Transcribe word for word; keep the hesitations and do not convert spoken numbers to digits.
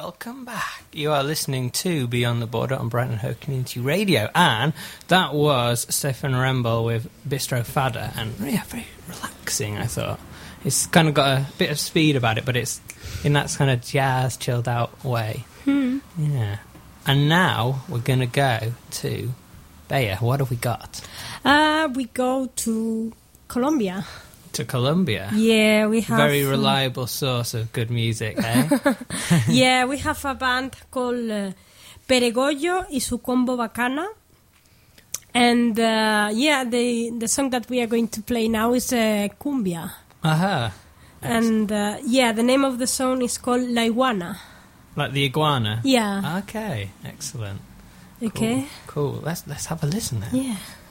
welcome back. You are listening to Beyond the Border on Brighton Hove Community Radio, and that was Stefan Rembel with Bistro Fada, and yeah, very relaxing, I thought. It's kind of got a bit of speed about it, but it's in that kind of jazz, chilled out way. Hmm. Yeah. And now we're going to go to Bea. What have we got? Uh, we go to Colombia. To Colombia? Yeah, we have... Very reliable source of good music, eh? Yeah, we have a band called uh, Peregollo y su Combo Bacana. And, uh, yeah, the, the song that we are going to play now is uh, Cumbia. Aha. And, uh, yeah, the name of the song is called La Iguana. Like the iguana? Yeah. Okay, excellent. Okay. Cool. cool. Let's, let's have a listen then. Yeah.